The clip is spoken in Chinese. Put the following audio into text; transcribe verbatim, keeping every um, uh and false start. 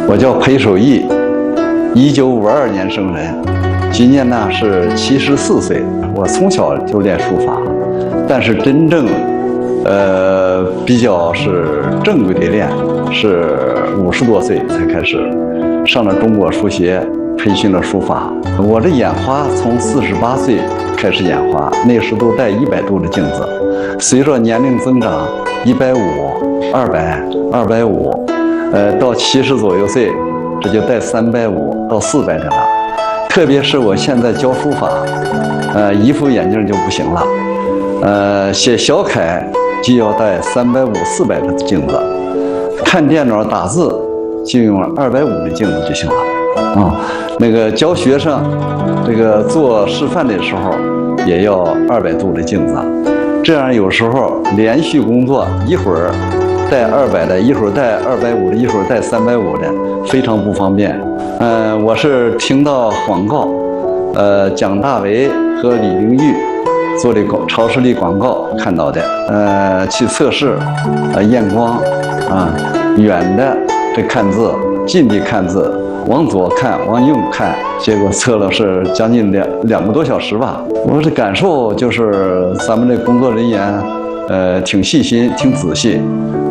我叫裴守义，一九五二年生人，今年呢是七十四岁。我从小就练书法，但是真正，呃，比较是正规的练，是五十多岁才开始上了中国书协，培训了书法。我这眼花从四十八岁开始眼花，那时都戴一百度的镜子，随着年龄增长，一百五、二百、二百五。呃，到七十左右岁，这就带三百五到四百的了。特别是我现在教书法，呃，一副眼镜就不行了，呃，写小楷就要带三百五、四百的镜子，看电脑打字就用二百五的镜子就行了。啊、嗯，那个教学生，这个做示范的时候也要二百度的镜子，这样有时候连续工作一会儿带二百的，一会儿带二百五的，一会儿带三百五的，非常不方便。嗯、呃，我是听到广告，呃，蒋大为和李玲玉做的广超视力广告看到的，呃，去测试，呃，验光，啊，远的这看字，近的看字，往左看，往右看，结果测了是将近两两个多小时吧。我的感受就是咱们这工作人员，呃，挺细心，挺仔细。